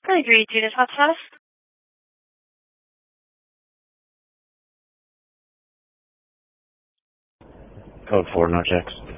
Agreed, Judith. Hot sauce? Code 4, no checks.